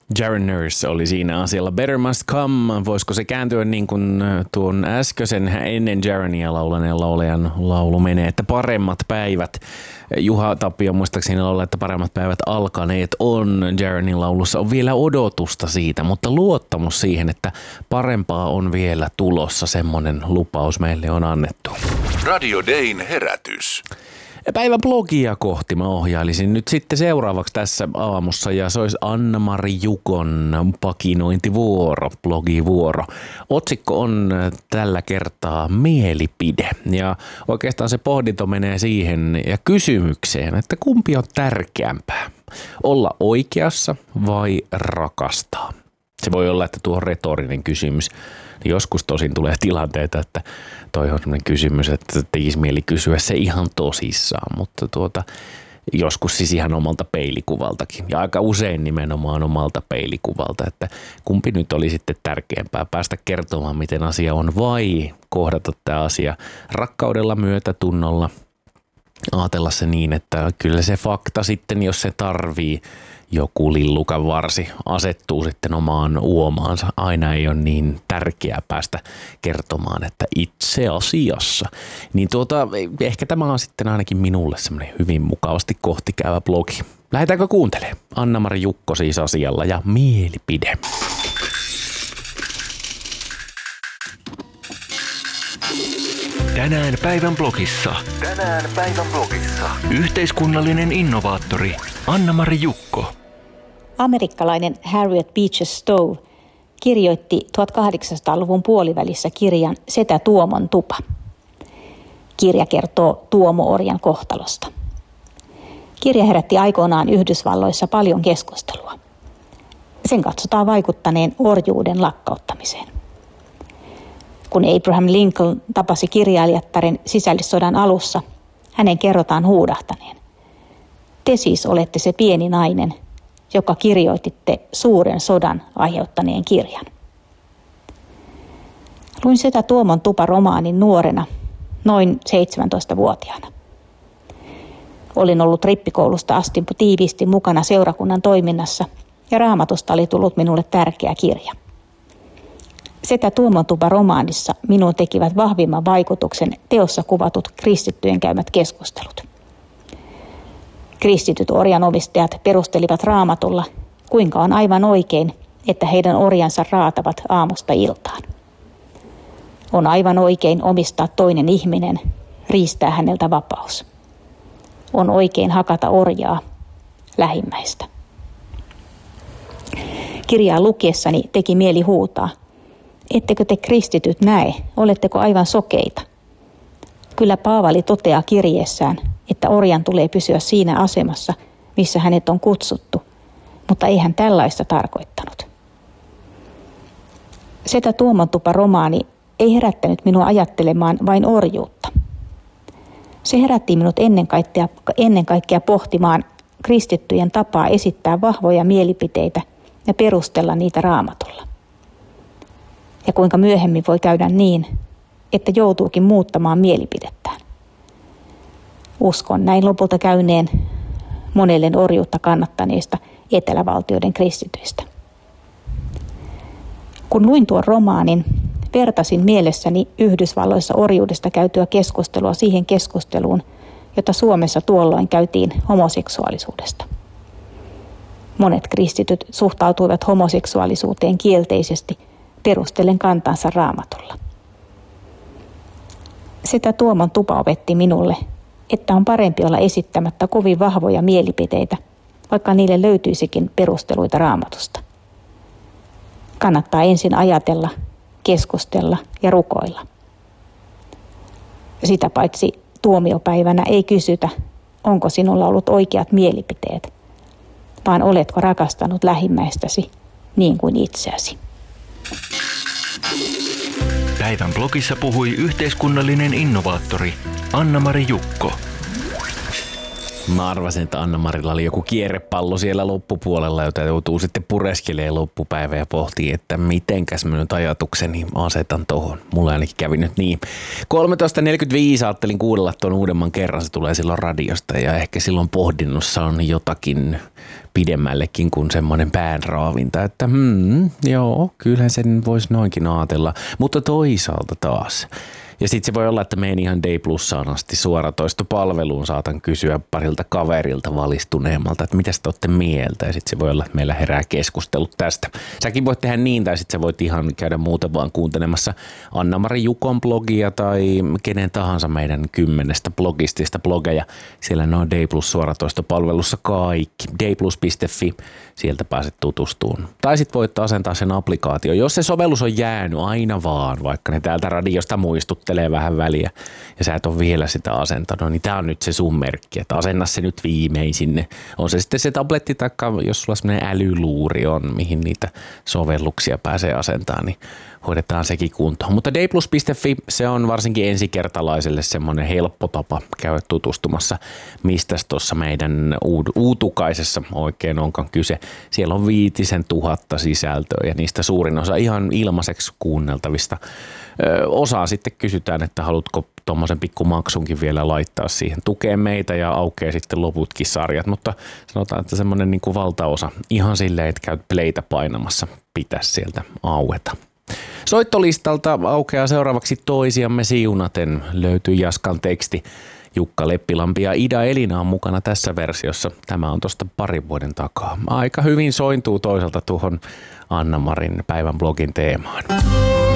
Jaren Nurse oli siinä asialla. Better Must Come, voisiko se kääntyä niin kuin tuon äskeisen ennen Jarenia laulaneen laulajan laulu menee, että paremmat päivät. Juha Tapio muistaakseni laulaa, että paremmat päivät alkaneet on. Jarenin laulussa on vielä odotusta siitä, mutta luottamus siihen, että parempaa on vielä tulossa, semmoinen lupaus meille on annettu. Radio Dayn herätys. Päiväblogia kohti mä ohjailisin nyt sitten seuraavaksi tässä aamussa ja se olisi Anna-Mari Jukon pakinointivuoro, blogivuoro. Otsikko on tällä kertaa mielipide ja oikeastaan se pohdinto menee siihen ja kysymykseen, että kumpi on tärkeämpää, olla oikeassa vai rakastaa? Se voi olla, että tuo on retorinen kysymys. Joskus tosin tulee tilanteita, että toi on sellainen kysymys, että tekisi mieli kysyä se ihan tosissaan, mutta joskus siis ihan omalta peilikuvaltakin ja aika usein nimenomaan omalta peilikuvalta, että kumpi nyt oli sitten tärkeämpää päästä kertomaan, miten asia on vai kohdata tämä asia rakkaudella, myötätunnolla, ajatella se niin, että kyllä se fakta sitten, jos se tarvii, joku lillukan varsi asettuu sitten omaan uomaansa. Aina ei ole niin tärkeää päästä kertomaan, että itse asiassa. Niin ehkä tämä on sitten ainakin minulle semmoinen hyvin mukavasti kohtikäyvä blogi. Lähdetäänkö kuuntelemaan? Anna-Mari Jukko siis asialla ja mielipide. Tänään päivän blogissa. Yhteiskunnallinen innovaattori Anna-Mari Jukko. Amerikkalainen Harriet Beecher Stowe kirjoitti 1800-luvun puolivälissä kirjan Setä Tuomon tupa. Kirja kertoo Tuomo-orjan kohtalosta. Kirja herätti aikoinaan Yhdysvalloissa paljon keskustelua. Sen katsotaan vaikuttaneen orjuuden lakkauttamiseen. Kun Abraham Lincoln tapasi kirjailijattaren sisällissodan alussa, hänen kerrotaan huudahtaneen: "Te siis olette se pieni nainen, joka kirjoititte suuren sodan aiheuttaneen kirjan." Luin Setä Tuomon tupa -romaanin nuorena, noin 17-vuotiaana. Olin ollut rippikoulusta asti tiiviisti mukana seurakunnan toiminnassa ja Raamatusta oli tullut minulle tärkeä kirja. Setä Tuomon tupa -romaanissa minuun tekivät vahvimman vaikutuksen teossa kuvatut kristittyjen käymät keskustelut. Kristityt orjanomistajat perustelivat Raamatulla, kuinka on aivan oikein, että heidän orjansa raatavat aamusta iltaan. On aivan oikein omistaa toinen ihminen, riistää häneltä vapaus. On oikein hakata orjaa, lähimmäistä. Kirjaa lukiessani teki mieli huutaa: "Ettekö te kristityt näe, oletteko aivan sokeita? Kyllä Paavali toteaa kirjeessään, että orjan tulee pysyä siinä asemassa, missä hänet on kutsuttu, mutta ei hän tällaista tarkoittanut." Setä Tuomon tupa -romaani ei herättänyt minua ajattelemaan vain orjuutta. Se herätti minut ennen kaikkea pohtimaan kristittyjen tapaa esittää vahvoja mielipiteitä ja perustella niitä Raamatulla. Ja kuinka myöhemmin voi käydä niin, että joutuukin muuttamaan mielipidettään. Uskon näin lopulta käyneen monelle orjuutta kannattaneista etelävaltioiden kristityistä. Kun luin tuon romaanin, vertasin mielessäni Yhdysvalloissa orjuudesta käytyä keskustelua siihen keskusteluun, jota Suomessa tuolloin käytiin homoseksuaalisuudesta. Monet kristityt suhtautuivat homoseksuaalisuuteen kielteisesti perustellen kantansa Raamatulla. Setä Tuomon tupa opetti minulle, että on parempi olla esittämättä kovin vahvoja mielipiteitä, vaikka niille löytyisikin perusteluita Raamatusta. Kannattaa ensin ajatella, keskustella ja rukoilla. Sitä paitsi tuomiopäivänä ei kysytä, onko sinulla ollut oikeat mielipiteet, vaan oletko rakastanut lähimmäistäsi niin kuin itseäsi. Päivän blogissa puhui yhteiskunnallinen innovaattori Anna-Mari Jukko. Mä arvasin, että Anna-Marilla oli joku kierrepallo siellä loppupuolella, jota joutuu sitten pureskelemaan loppupäivä ja pohtii, että mitenkäs mä nyt ajatukseni asetan tohon. Mulla ainakin kävi nyt niin. 13.45 ajattelin kuunnella tuon uudemman kerran, se tulee silloin radiosta ja ehkä silloin pohdinnossa on jotakin pidemmällekin kuin semmoinen päänraavinta, että joo, kyllähän sen voisi noinkin ajatella, mutta toisaalta taas. Ja sitten se voi olla, että menen ihan Day Plussaan asti suoratoistopalveluun, saatan kysyä parilta kaverilta valistuneemmalta, että mitä te olette mieltä, ja sitten se voi olla, että meillä herää keskustelut tästä. Säkin voit tehdä niin, tai sitten sä voit ihan käydä muuten vaan kuuntelemassa Anna-Mari Jukon blogia tai kenen tahansa meidän 10 blogistista blogeja. Siellä ne on Day Plus suoratoistopalvelussa kaikki. dayplus.fi, sieltä pääset tutustumaan. Tai sitten voit asentaa sen applikaatio, jos se sovellus on jäänyt aina vaan, vaikka ne täältä radiosta muistuttelee vähän väliä ja sä et ole vielä sitä asentanut, niin tää on nyt se sun merkki, että asenna se nyt viimein sinne. On se sitten se tabletti tai jos sulla semmoinen älyluuri on, mihin niitä sovelluksia pääsee asentamaan, niin hoidetaan sekin kuntoon. Mutta dayplus.fi, se on varsinkin ensikertalaiselle semmoinen helppo tapa käydä tutustumassa, mistä tuossa meidän uutukaisessa oikein onkaan kyse. Siellä on 5,000 sisältöä ja niistä suurin osa ihan ilmaiseksi kuunneltavista. Osaa sitten kysytään, että haluatko tuommoisen pikkumaksunkin vielä laittaa siihen. Tukee meitä ja aukeaa sitten loputkin sarjat, mutta sanotaan, että semmoinen niin kuin valtaosa ihan silleen, että käyt playtä painamassa, pitäisi sieltä aueta. Soittolistalta aukeaa seuraavaksi Toisiamme siunaten. Löytyy Jaskan teksti. Jukka Leppilampi ja Ida Elina on mukana tässä versiossa. Tämä on tuosta parin vuoden takaa. Aika hyvin sointuu toisaalta tuohon Anna-Marin päivän blogin teemaan.